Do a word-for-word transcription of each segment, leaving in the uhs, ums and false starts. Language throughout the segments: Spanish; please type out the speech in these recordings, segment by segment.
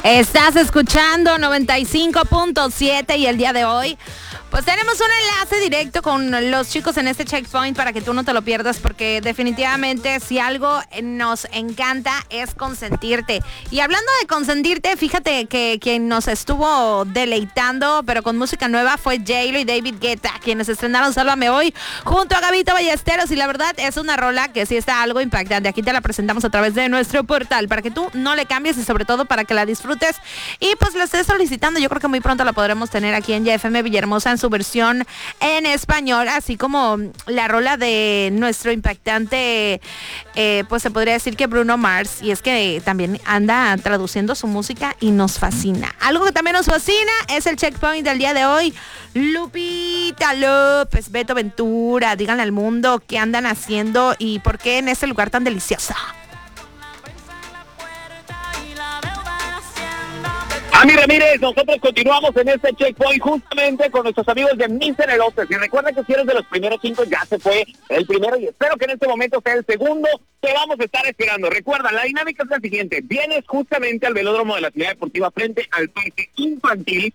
Estás escuchando noventa y cinco punto siete y el día de hoy pues tenemos un enlace directo con los chicos en este checkpoint para que tú no te lo pierdas, porque definitivamente si algo nos encanta es consentirte. Y hablando de consentirte, fíjate que quien nos estuvo deleitando pero con música nueva fue J-Lo y David Guetta, quienes estrenaron Sálvame Hoy junto a Gabito Ballesteros, y la verdad es una rola que sí está algo impactante. Aquí te la presentamos a través de nuestro portal para que tú no le cambies y sobre todo para que la disfrutes y pues la estés solicitando. Yo creo que muy pronto la podremos tener aquí en Y F M Villahermosa en su versión en español, así como la rola de nuestro impactante, eh, pues se podría decir que Bruno Mars, y es que también anda traduciendo su música y nos fascina. Algo que también nos fascina es el checkpoint del día de hoy. Lupita López, Beto Ventura, díganle al mundo qué andan haciendo y por qué en ese lugar tan delicioso. Ami Ramírez, nosotros continuamos en este checkpoint justamente con nuestros amigos de míster Elotes. Y recuerda que si eres de los primeros cinco, ya se fue el primero y espero que en este momento sea el segundo. Te vamos a estar esperando. Recuerda, la dinámica es la siguiente. Vienes justamente al velódromo de la Ciudad Deportiva frente al parque infantil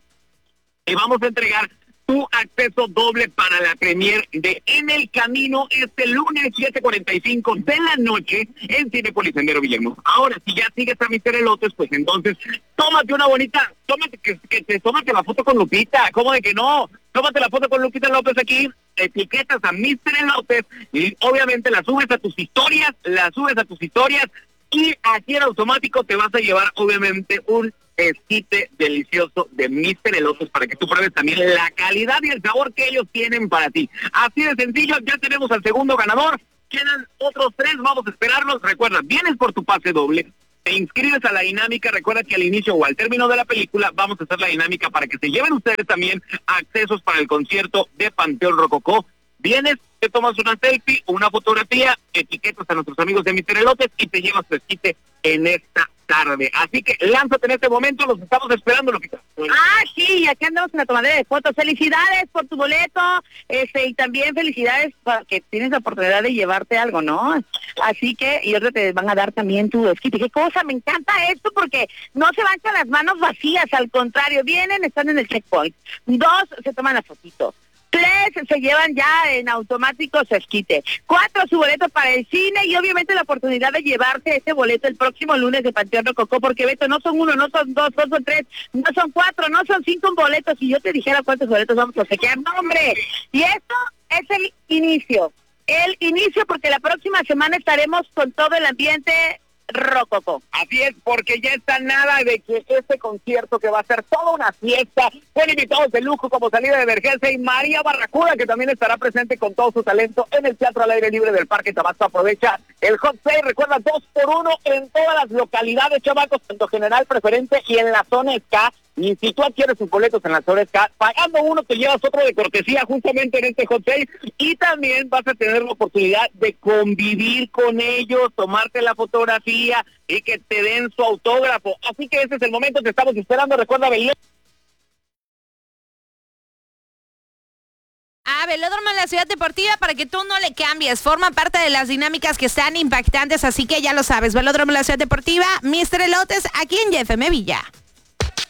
y vamos a entregar tu acceso doble para la premier de En el Camino este lunes siete cuarenta y cinco de la noche en Cinépolis Sendero Villahermosa. Ahora, si ya sigues a míster Elotes, pues entonces tómate una bonita, tómate que, que te tómate la foto con Lupita. ¿Cómo de que no? Tómate la foto con Lupita López aquí, etiquetas a míster Elotes y obviamente la subes a tus historias, la subes a tus historias y aquí en automático te vas a llevar obviamente un esquite delicioso de míster Elotes para que tú pruebes también la calidad y el sabor que ellos tienen para ti. Así de sencillo, ya tenemos al segundo ganador, quedan otros tres, vamos a esperarlos. Recuerda, vienes por tu pase doble, te inscribes a la dinámica. Recuerda que al inicio o al término de la película vamos a hacer la dinámica para que se lleven ustedes también accesos para el concierto de Panteón Rococó. Vienes, te tomas una selfie o una fotografía, etiquetas a nuestros amigos de míster Elotes y te llevas tu esquite en esta tarde. Así que lánzate en este momento, los estamos esperando, Lupita. Ah, sí, aquí andamos en la tomadera de fotos. Felicidades por tu boleto, este, y también felicidades porque tienes la oportunidad de llevarte algo, ¿no? Así que, y ahora te van a dar también tu esquite. Qué cosa, me encanta esto porque no se van con las manos vacías, al contrario, vienen, están en el checkpoint. Dos, se toman la fotito. Tres, se llevan ya en automático su esquite. Cuatro, su boleto para el cine y obviamente la oportunidad de llevarse ese boleto el próximo lunes de Panteón Rococó, porque Beto, no son uno, no son dos, no son tres, no son cuatro, no son cinco boletos. Si yo te dijera cuántos boletos vamos a obsequiar, no, hombre. Y esto es el inicio, el inicio porque la próxima semana estaremos con todo el ambiente Rococó. Así es, porque ya está nada de que este concierto que va a ser toda una fiesta, con invitados de lujo como Salida de Emergencia y María Barracuda, que también estará presente con todo su talento en el Teatro al Aire Libre del Parque Tabasco. Aprovecha el hot sale, recuerda, dos por uno en todas las localidades, chamacos, tanto general, preferente y en la zona Ska. Y si tú adquieres tus boletos en la zona Ska, pagando uno te llevas otro de cortesía justamente en este hot sale, y también vas a tener la oportunidad de convivir con ellos, tomarte la fotografía y que te den su autógrafo. Así que ese es el momento que estamos esperando. Recuerda, venir a Velódromo en la Ciudad Deportiva para que tú no le cambies. Forma parte de las dinámicas que están impactantes, así que ya lo sabes. Velódromo en la Ciudad Deportiva, míster Elotes, aquí en Y F M Villa.